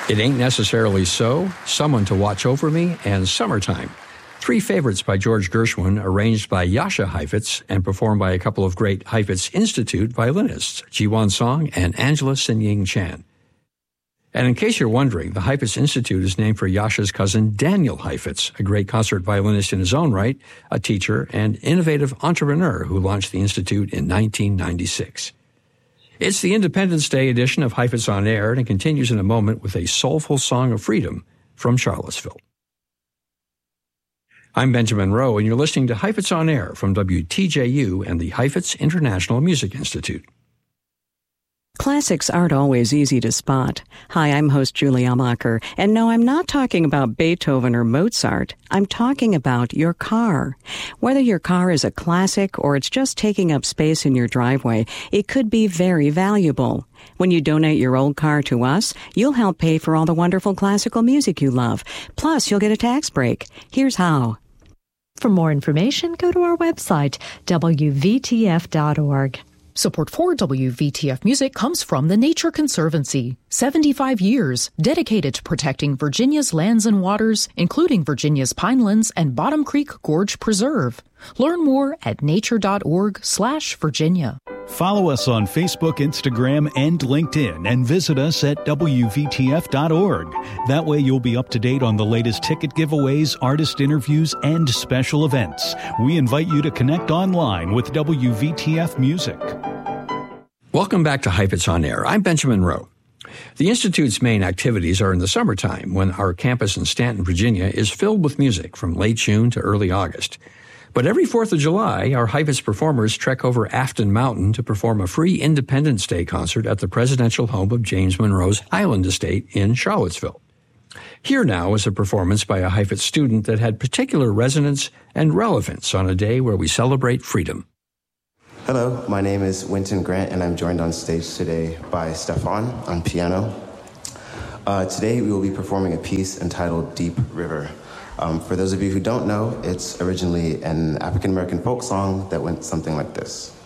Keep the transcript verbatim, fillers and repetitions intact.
It Ain't Necessarily So, Someone to Watch Over Me, and Summertime. Three favorites by George Gershwin, arranged by Jascha Heifetz and performed by a couple of great Heifetz Institute violinists, Jiwon Song and Angela Sin-Ying Chan. And in case you're wondering, the Heifetz Institute is named for Jascha's cousin Daniel Heifetz, a great concert violinist in his own right, a teacher, and innovative entrepreneur who launched the Institute in nineteen ninety-six. It's the Independence Day edition of Heifetz on Air, and it continues in a moment with a soulful song of freedom from Charlottesville. I'm Benjamin Rowe, and you're listening to Heifetz on Air from W T J U and the Heifetz International Music Institute. Classics aren't always easy to spot. Hi, I'm host Julie Amacher, and no, I'm not talking about Beethoven or Mozart. I'm talking about your car. Whether your car is a classic or it's just taking up space in your driveway, it could be very valuable. When you donate your old car to us, you'll help pay for all the wonderful classical music you love. Plus, you'll get a tax break. Here's how. For more information, go to our website, W V T F dot org. Support for W V T F Music comes from the Nature Conservancy. seventy-five years dedicated to protecting Virginia's lands and waters, including Virginia's Pinelands and Bottom Creek Gorge Preserve. Learn more at nature.org slash Virginia. Follow us on Facebook, Instagram, and LinkedIn, and visit us at W V T F dot org. That way you'll be up to date on the latest ticket giveaways, artist interviews, and special events. We invite you to connect online with W V T F Music. Welcome back to Heifetz on Air. I'm Benjamin Rowe. The Institute's main activities are in the summertime, when our campus in Stanton, Virginia, is filled with music from late June to early August. But every fourth of July, our Heifetz performers trek over Afton Mountain to perform a free Independence Day concert at the presidential home of James Monroe's Highland Estate in Charlottesville. Here now is a performance by a Heifetz student that had particular resonance and relevance on a day where we celebrate freedom. Hello, my name is Winton Grant, and I'm joined on stage today by Stefan on piano. Uh, today we will be performing a piece entitled Deep River. Um, for those of you who don't know, it's originally an African-American folk song that went something like this.